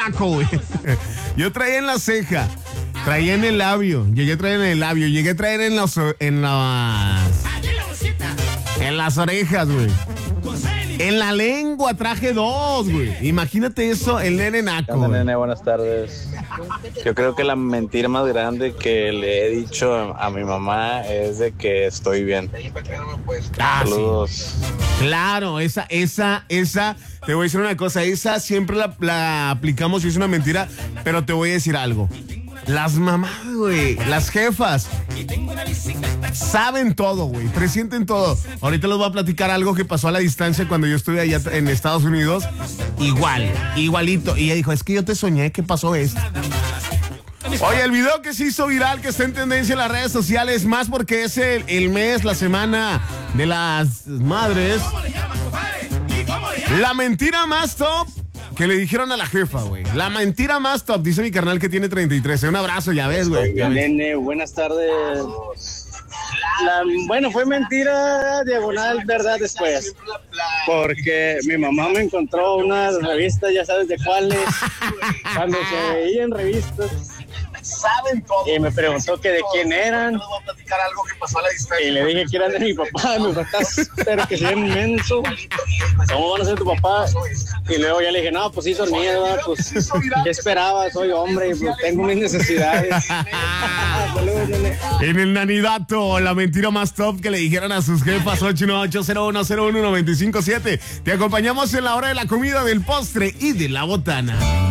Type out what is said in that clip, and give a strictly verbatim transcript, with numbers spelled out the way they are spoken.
naco, güey. Yo traía en la ceja, traía en el labio, llegué a traer en el labio, llegué a traer en las, en las, en las orejas, güey. En la lengua traje dos, güey. Imagínate eso, el nene naco. Hola, nene, buenas tardes. Yo creo que la mentira más grande que le he dicho a, a mi mamá es de que estoy bien. Ah, Saludos. Sí. Claro, esa, esa, esa, te voy a decir una cosa, esa siempre la, la aplicamos y es una mentira, pero te voy a decir algo. Las mamás, güey, las jefas, saben todo, güey, presienten todo. Ahorita les voy a platicar algo que pasó a la distancia cuando yo estuve allá en Estados Unidos. Igual, igualito. Y ella dijo, es que yo te soñé, ¿qué pasó esto? Oye, el video que se hizo viral, que está en tendencia en las redes sociales, más porque es el, el mes, la semana de las madres. La mentira más top que le dijeron a la jefa, güey. La mentira más top, dice mi carnal que tiene treinta y tres. Un abrazo, ya ves, güey. Nene, buenas tardes. La, bueno, fue mentira, diagonal, verdad después. Porque mi mamá me encontró una revista, ya sabes de cuáles, cuando se veían revistas. Saben todo. Y me preguntó que de quién eran. Les voy a platicar algo que pasó a la distancia. Y le dije que eran de mi papá. Mi papá, pero que sea inmenso. ¿Cómo van a ser tu papá? Y luego ya le dije, no, pues sí son mías, pues, ¿qué esperaba? Soy hombre, pues tengo mis necesidades. En el nanidato, la mentira más top que le dijeron a sus jefas. Ocho uno ocho, cero uno cero uno, nueve cinco siete. Te acompañamos en la hora de la comida, del postre y de la botana.